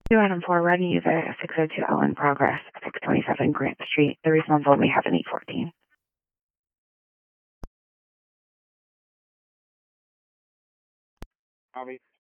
2 Item 4, Ready User 602 L in progress, 627 Grant Street. The response only have an 814. Copy.